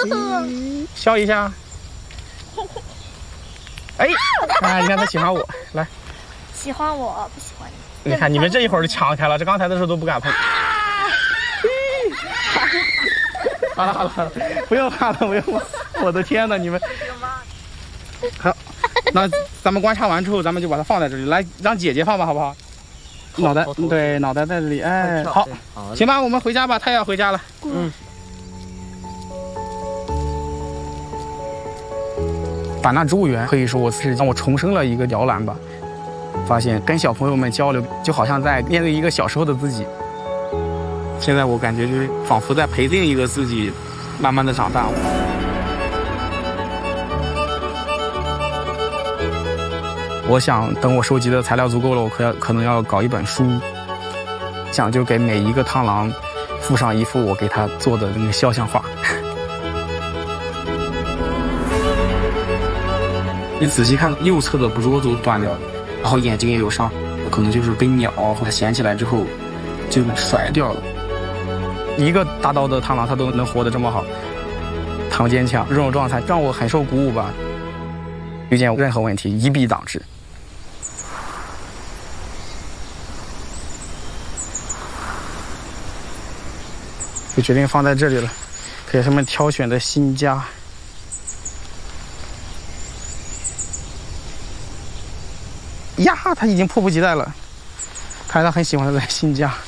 笑一下。哎，啊，你看他喜欢我，来。 喜欢我，不喜欢你。 你看你们这一会儿就抢开了，这刚才的时候都不敢碰。好了，不用怕了，不用怕。我的天哪，你们。好，那咱们观察完之后，咱们就把它放在这里，来让姐姐放吧，好不好？脑袋对，脑袋在这里，哎，好，行吧，我们回家吧，太阳回家了。嗯。版纳植物园可以说是让我重生了一个摇篮吧。发现跟小朋友们交流，就好像在面对一个小时候的自己。现在我感觉就是仿佛在陪另一个自己，慢慢的长大。我想等我收集的材料足够了，我可能要搞一本书，想就给每一个螳螂附上一幅我给他做的那个肖像画。你仔细看，右侧的脖子都断掉了，然后眼睛也有伤，可能就是被鸟或者衔起来之后就甩掉了。一个大刀的螳螂它都能活得这么好，唐坚强这种状态让我很受鼓舞吧。遇见任何问题一臂挡之。就决定放在这里了，给他们挑选的新家。呀，他已经迫不及待了，看来他很喜欢他的新家。